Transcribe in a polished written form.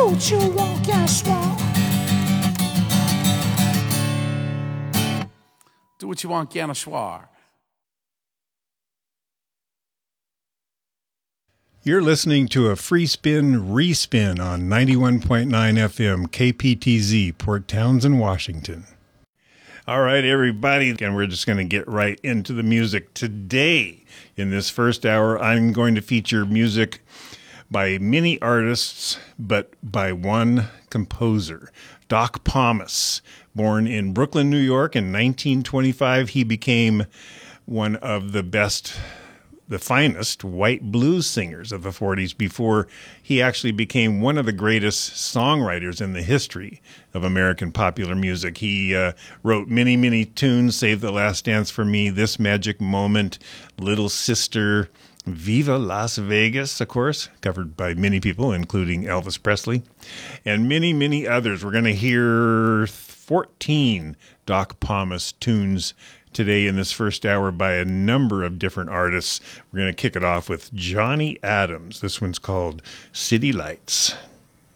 what you want, guess what? Do what you want, Ganeshwar. You're listening to a free spin respin on 91.9 FM KPTZ, Port Townsend, Washington. All right, everybody, and we're just going to get right into the music. Today, in this first hour, I'm going to feature music by many artists, but by one composer, Doc Pomus. Born in Brooklyn, New York in 1925, he became one of the finest white blues singers of the 40s before he actually became one of the greatest songwriters in the history of American popular music. He wrote many, many tunes, Save the Last Dance for Me, This Magic Moment, Little Sister, Viva Las Vegas, of course, covered by many people, including Elvis Presley, and many, many others. We're going to hear 14 Doc Pomus tunes today in this first hour by a number of different artists. We're going to kick it off with Johnny Adams. This one's called City Lights.